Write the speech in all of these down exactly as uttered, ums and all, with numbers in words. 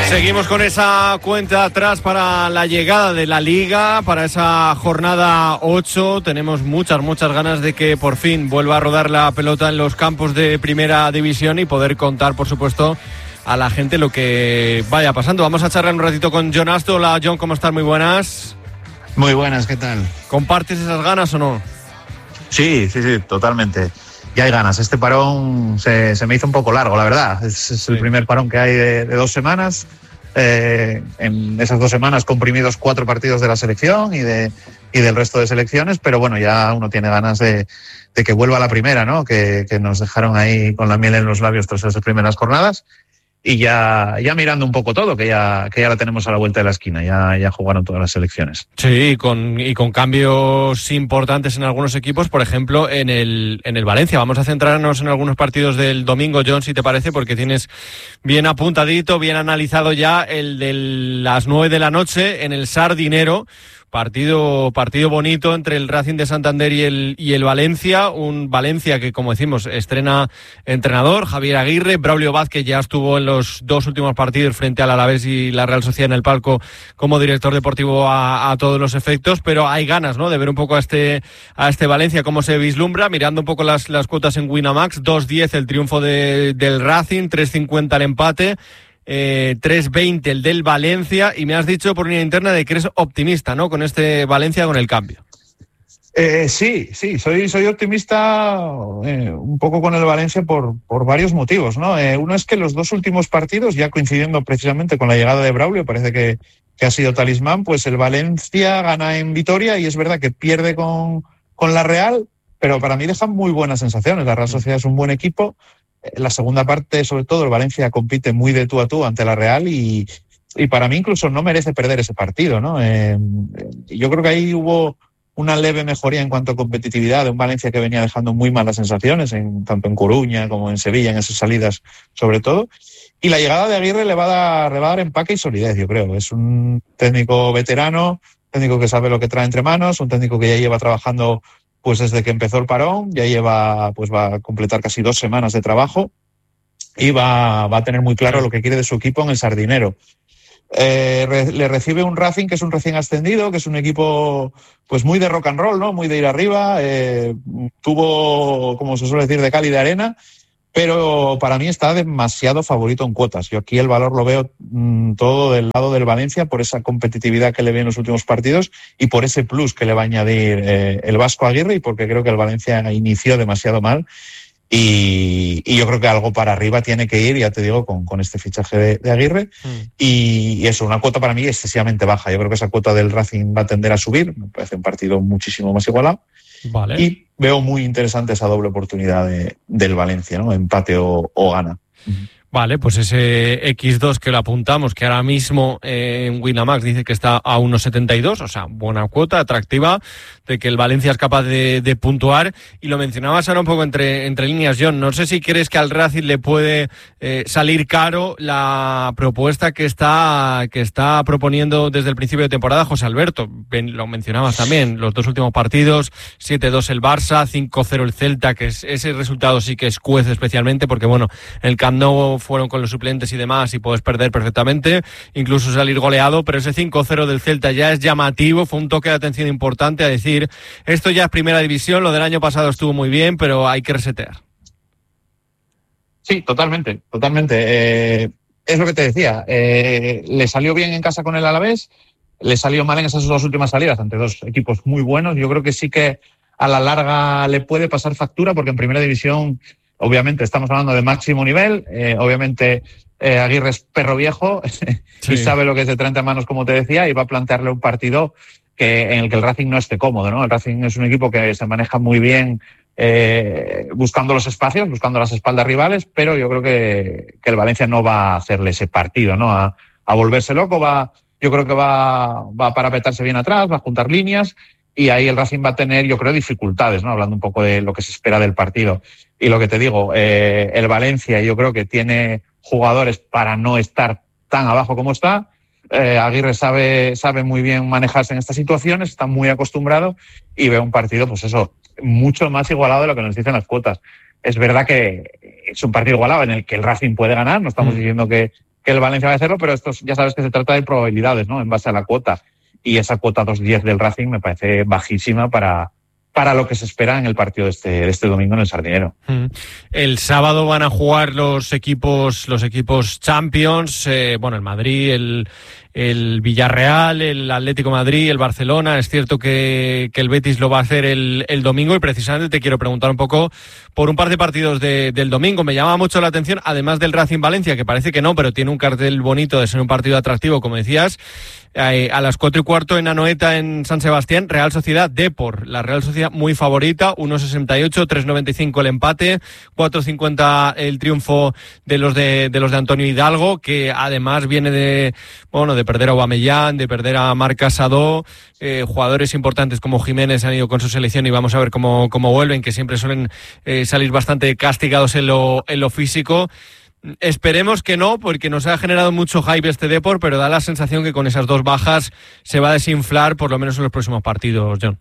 Seguimos con esa cuenta atrás para la llegada de la Liga, para esa jornada ocho. Tenemos muchas, muchas ganas de que por fin vuelva a rodar la pelota en los campos de Primera División y poder contar, por supuesto, a la gente lo que vaya pasando. Vamos a charlar un ratito con Jon Asto. Hola, Jon, ¿cómo estás? Muy buenas. Muy buenas, ¿qué tal? ¿Compartes esas ganas o no? Sí, sí, sí, totalmente. Ya hay ganas. Este parón se, se me hizo un poco largo, la verdad. Es, es sí. el primer parón que hay de, de dos semanas. Eh, en esas dos semanas comprimidos cuatro partidos de la selección y, de, y del resto de selecciones, pero bueno, ya uno tiene ganas de, de que vuelva la primera, ¿no? Que, que nos dejaron ahí con la miel en los labios tras esas primeras jornadas. Y ya, ya mirando un poco todo, que ya, que ya la tenemos a la vuelta de la esquina, ya, ya jugaron todas las selecciones. Sí, con, y con cambios importantes en algunos equipos, por ejemplo, en el, en el Valencia. Vamos a centrarnos en algunos partidos del domingo, Jon, si te parece, porque tienes bien apuntadito, bien analizado ya el de las nueve de la noche en el Sardinero. Partido, partido bonito entre el Racing de Santander y el, y el Valencia, un Valencia que, como decimos, estrena entrenador, Javier Aguirre. Braulio Vázquez ya estuvo en los dos últimos partidos frente al Alavés y la Real Sociedad en el palco como director deportivo a, a todos los efectos, pero hay ganas, ¿no?, de ver un poco a este, a este Valencia cómo se vislumbra, mirando un poco las, las cuotas en Winamax. Dos diez el triunfo de, del Racing, tres cincuenta el empate. Eh, tres veinte el del Valencia, y me has dicho por línea interna de que eres optimista, ¿no?, con este Valencia, con el cambio. Eh, sí, sí, soy, soy optimista eh, un poco con el Valencia por, por varios motivos, ¿no? Eh, uno es que los dos últimos partidos, ya coincidiendo precisamente con la llegada de Braulio, parece que, que ha sido talismán, pues el Valencia gana en Vitoria y es verdad que pierde con, con la Real, pero para mí dejan muy buenas sensaciones. La Real Sociedad es un buen equipo. En la segunda parte, sobre todo, el Valencia compite muy de tú a tú ante la Real y, y para mí incluso no merece perder ese partido, ¿no? Eh, yo creo que ahí hubo una leve mejoría en cuanto a competitividad de un Valencia que venía dejando muy malas sensaciones, en, tanto en Coruña como en Sevilla, en esas salidas sobre todo. Y la llegada de Aguirre le va a dar, le va a dar empaque y solidez, yo creo. Es un técnico veterano, técnico que sabe lo que trae entre manos, un técnico que ya lleva trabajando pues desde que empezó el parón, ya lleva, pues va a completar casi dos semanas de trabajo y va, va a tener muy claro lo que quiere de su equipo en el Sardinero. Eh, re, le recibe un Racing que es un recién ascendido, que es un equipo pues muy de rock and roll, ¿no? Muy de ir arriba, eh, tuvo, como se suele decir, de cal y de arena, pero para mí está demasiado favorito en cuotas. Yo aquí el valor lo veo mmm, todo del lado del Valencia por esa competitividad que le ve en los últimos partidos y por ese plus que le va a añadir eh, el Vasco Aguirre, y porque creo que el Valencia inició demasiado mal y, y yo creo que algo para arriba tiene que ir, ya te digo, con, con este fichaje de, de Aguirre. Mm. Y, y eso, una cuota para mí excesivamente baja. Yo creo que esa cuota del Racing va a tender a subir, me parece un partido muchísimo más igualado. Vale. Y veo muy interesante esa doble oportunidad de, del Valencia, ¿no? Empate o, o gana. Vale, pues ese equis dos que lo apuntamos, que ahora mismo eh, en Winamax dice que está a uno setenta y dos, o sea, buena cuota, atractiva, de que el Valencia es capaz de, de puntuar. Y lo mencionabas ahora un poco entre, entre líneas, Jon. No sé si crees que al Racing le puede eh, salir caro la propuesta que está, que está proponiendo desde el principio de temporada José Alberto. Ben, lo mencionabas también, los dos últimos partidos, siete dos el Barça, cinco cero el Celta, que es, ese resultado sí que escuece especialmente, porque bueno, el Camp Nou fueron con los suplentes y demás y puedes perder perfectamente, incluso salir goleado, pero ese cinco cero del Celta ya es llamativo, fue un toque de atención importante a decir, esto ya es primera división, lo del año pasado estuvo muy bien, pero hay que resetear. Sí, totalmente, totalmente. Eh, es lo que te decía, eh, le salió bien en casa con el Alavés, le salió mal en esas dos últimas salidas ante dos equipos muy buenos. Yo creo que sí que a la larga le puede pasar factura, porque en primera división obviamente estamos hablando de máximo nivel, eh, obviamente eh, Aguirre es perro viejo sí. y sabe lo que es de treinta manos, como te decía, y va a plantearle un partido que en el que el Racing no esté cómodo, ¿no? El Racing es un equipo que se maneja muy bien eh, buscando los espacios, buscando las espaldas rivales, pero yo creo que, que el Valencia no va a hacerle ese partido, ¿no? A, a volverse loco, va, yo creo que va, va a parapetarse bien atrás, va a juntar líneas, y ahí el Racing va a tener, yo creo, dificultades, ¿no? Hablando un poco de lo que se espera del partido. Y lo que te digo, eh, el Valencia yo creo que tiene jugadores para no estar tan abajo como está. Eh, Aguirre sabe, sabe muy bien manejarse en estas situaciones, está muy acostumbrado, y ve un partido, pues eso, mucho más igualado de lo que nos dicen las cuotas. Es verdad que es un partido igualado en el que el Racing puede ganar, no estamos mm. diciendo que, que el Valencia va a hacerlo, pero esto ya sabes que se trata de probabilidades, ¿no? En base a la cuota. Y esa cuota dos diez del Racing me parece bajísima para, para lo que se espera en el partido de este, de este domingo en el Sardinero. El sábado van a jugar los equipos, los equipos Champions, eh, bueno, el Madrid, el, el Villarreal, el Atlético de Madrid, el Barcelona. Es cierto que, que el Betis lo va a hacer el, el domingo, y precisamente te quiero preguntar un poco por un par de partidos de, del domingo. Me llama mucho la atención, además del Racing Valencia, que parece que no, pero tiene un cartel bonito de ser un partido atractivo, como decías. Eh, a las cuatro y cuarto en Anoeta, en San Sebastián, Real Sociedad Depor. La Real Sociedad muy favorita, uno sesenta y ocho, tres noventa y cinco el empate, cuatro cincuenta el triunfo de los de, de los de Antonio Hidalgo, que además viene de, bueno, de perder a Aubameyang, de perder a Marc Casado. Eh, jugadores importantes como Jiménez han ido con su selección y vamos a ver cómo, cómo vuelven, que siempre suelen eh, salir bastante castigados en lo, en lo físico. Esperemos que no, porque nos ha generado mucho hype este Depor, pero da la sensación que con esas dos bajas se va a desinflar, por lo menos en los próximos partidos, John.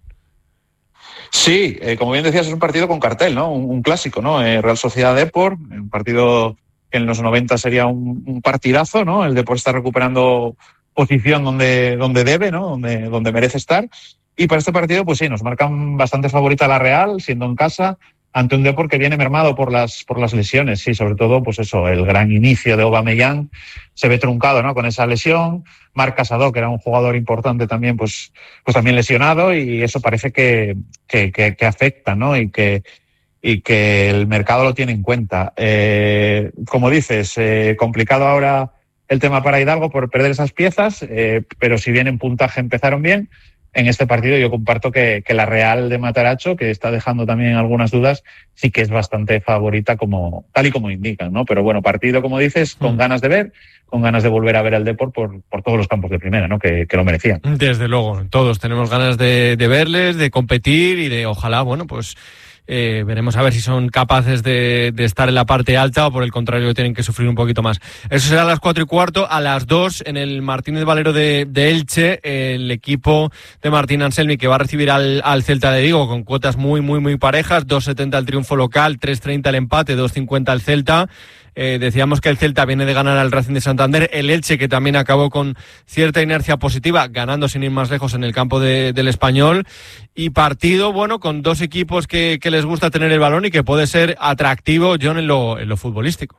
Sí, eh, como bien decías, es un partido con cartel, ¿no? Un, un clásico, ¿no? Eh, Real Sociedad Depor, un partido que en los noventa sería un, un partidazo, ¿no? El Depor está recuperando posición donde, donde debe, ¿no? Donde, donde merece estar. Y para este partido, pues sí, nos marcan bastante favorita la Real, siendo en casa, ante un Depor que viene mermado por las por las lesiones, sí, sobre todo, pues eso, el gran inicio de Aubameyang se ve truncado, ¿no? Con esa lesión. Marc Casado, que era un jugador importante también, pues, pues también lesionado, y eso parece que, que, que, que afecta, ¿no? Y que, y que el mercado lo tiene en cuenta. Eh, como dices, eh, complicado ahora el tema para Hidalgo por perder esas piezas, eh, pero si bien en puntaje empezaron bien, en este partido yo comparto que, que la Real de Mataracho, que está dejando también algunas dudas, sí que es bastante favorita, como tal y como indican, ¿no? Pero bueno, partido, como dices, con mm. ganas de ver, con ganas de volver a ver al Depor por, por todos los campos de primera, ¿no? Que, que lo merecían. Desde luego, todos tenemos ganas de, de verles, de competir y de, ojalá, bueno, pues Eh, veremos a ver si son capaces de, de estar en la parte alta o por el contrario tienen que sufrir un poquito más. Eso será a las cuatro y cuarto. A las dos en el Martínez Valero de, de Elche, el equipo de Martín Anselmi, que va a recibir al, al Celta de Vigo con cuotas muy muy muy parejas, dos setenta el triunfo local, tres treinta el empate, dos cincuenta el Celta. Eh, decíamos que el Celta viene de ganar al Racing de Santander, el Elche, que también acabó con cierta inercia positiva, ganando sin ir más lejos en el campo de, del Español, y partido, bueno, con dos equipos que, que les gusta tener el balón y que puede ser atractivo, John, en lo, en lo futbolístico.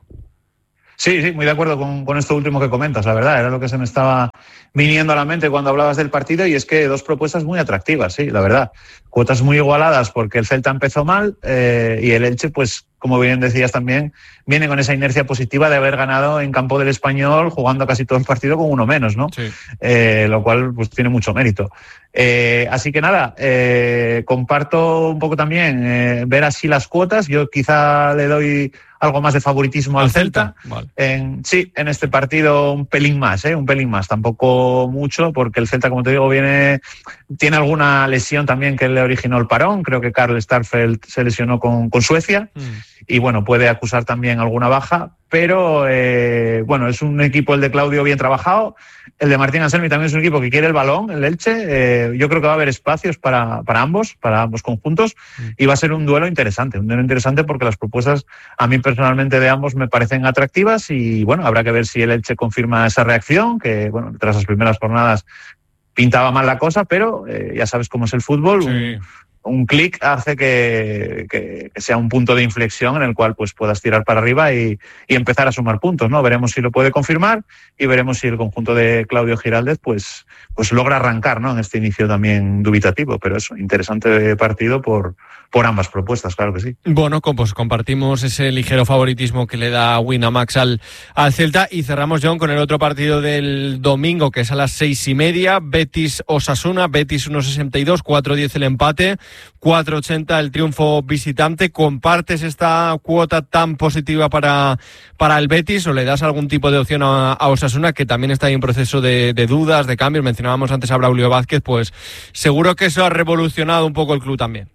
Sí, sí, muy de acuerdo con, con esto último que comentas, la verdad, era lo que se me estaba viniendo a la mente cuando hablabas del partido, y es que dos propuestas muy atractivas, sí, la verdad. Cuotas muy igualadas porque el Celta empezó mal eh, y el Elche, pues, como bien decías también, viene con esa inercia positiva de haber ganado en campo del Español, jugando casi todo el partido con uno menos, ¿no? Sí. Eh, lo cual, pues, tiene mucho mérito. Eh, así que nada, eh, comparto un poco también eh, ver así las cuotas. Yo quizá le doy algo más de favoritismo al, al Celta. Celta. Vale. En, sí, en este partido un pelín más, ¿eh? Un pelín más. Tampoco mucho, porque el Celta, como te digo, viene tiene alguna lesión también que le originó el parón. Creo que Karl Starfelt se lesionó con, con Suecia. Mm. Y bueno, puede acusar también alguna baja. Pero eh, bueno, es un equipo, el de Claudio, bien trabajado. El de Martín Anselmi también es un equipo que quiere el balón, el Elche. Eh, yo creo que va a haber espacios para, para ambos, para ambos conjuntos, y va a ser un duelo interesante, un duelo interesante porque las propuestas a mí personalmente de ambos me parecen atractivas, y bueno, habrá que ver si el Elche confirma esa reacción, que bueno, tras las primeras jornadas pintaba mal la cosa, pero eh, ya sabes cómo es el fútbol. Sí. Un, un clic hace que, que, que sea un punto de inflexión en el cual pues puedas tirar para arriba y, y empezar a sumar puntos, ¿no? Veremos si lo puede confirmar y veremos si el conjunto de Claudio Giraldez pues, pues logra arrancar, ¿no? En este inicio también dubitativo, pero eso, interesante partido por, por ambas propuestas, claro que sí. Bueno, pues compartimos ese ligero favoritismo que le da Winamax al, al Celta, y cerramos, John, con el otro partido del domingo, que es a las seis y media, Betis Osasuna, Betis uno sesenta y dos, cuatro diez el empate, cuatro ochenta el triunfo visitante. ¿Compartes esta cuota tan positiva para, para el Betis o le das algún tipo de opción a, a Osasuna, que también está en proceso de, de dudas, de cambios? Mencionábamos antes a Braulio Vázquez, pues seguro que eso ha revolucionado un poco el club también.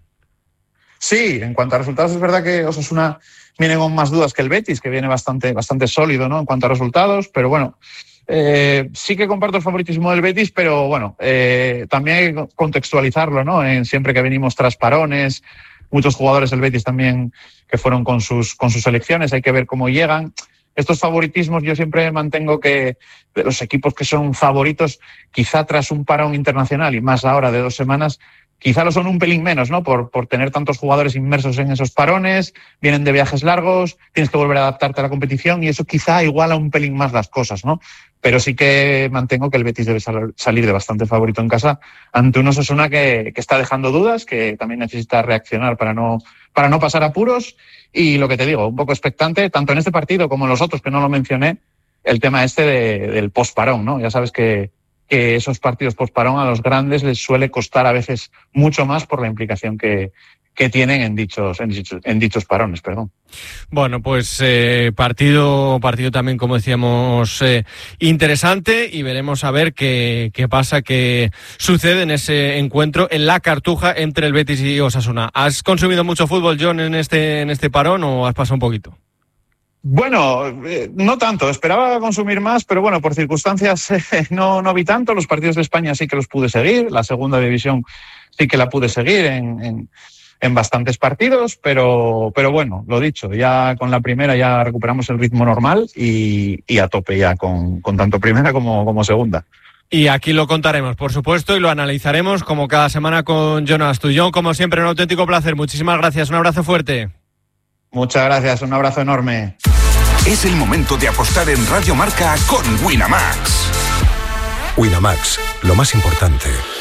Sí, en cuanto a resultados es verdad que Osasuna viene con más dudas que el Betis, que viene bastante, bastante sólido, ¿no? En cuanto a resultados, pero bueno, eh, sí que comparto el favoritismo del Betis, pero bueno, eh, también hay que contextualizarlo, ¿no? En siempre que venimos tras parones, muchos jugadores del Betis también que fueron con sus, con sus selecciones, hay que ver cómo llegan. estos favoritismos yo siempre mantengo que de los equipos que son favoritos, quizá tras un parón internacional y más ahora de dos semanas, quizá lo son un pelín menos, ¿no? Por, por tener tantos jugadores inmersos en esos parones, vienen de viajes largos, tienes que volver a adaptarte a la competición y eso quizá iguala un pelín más las cosas, ¿no? Pero sí que mantengo que el Betis debe sal- salir de bastante favorito en casa ante un Osasuna que, que está dejando dudas, que también necesita reaccionar para no, para no pasar apuros. Y lo que te digo, un poco expectante, tanto en este partido como en los otros que no lo mencioné, el tema este de, del posparón, ¿no? Ya sabes que que esos partidos posparón a los grandes les suele costar a veces mucho más por la implicación que, que tienen en dichos, en dichos, en dichos parones, perdón. Bueno, pues eh, partido, partido también, como decíamos, eh, interesante, y veremos a ver qué, qué pasa, qué sucede en ese encuentro en la Cartuja entre el Betis y Osasuna. ¿Has consumido mucho fútbol, John, en este, en este parón, o has pasado un poquito? Bueno, eh, no tanto. Esperaba consumir más, pero bueno, por circunstancias eh, no, no vi tanto. Los partidos de España sí que los pude seguir. La segunda división sí que la pude seguir en, en, en bastantes partidos, pero, pero bueno, lo dicho, ya con la primera ya recuperamos el ritmo normal y, y a tope ya con, con tanto primera como, como segunda. Y aquí lo contaremos, por supuesto, y lo analizaremos como cada semana con John Astullón. Como siempre, un auténtico placer. Muchísimas gracias. Un abrazo fuerte. Muchas gracias. Un abrazo enorme. Es el momento de apostar en Radio Marca con Winamax. Winamax, lo más importante,